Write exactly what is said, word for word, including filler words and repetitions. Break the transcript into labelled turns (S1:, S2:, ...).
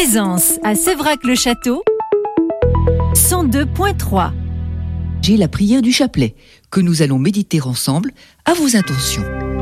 S1: Plaisance à Sévrac-le-Château, cent deux point trois.
S2: J'ai la prière du chapelet que nous allons méditer ensemble à vos intentions.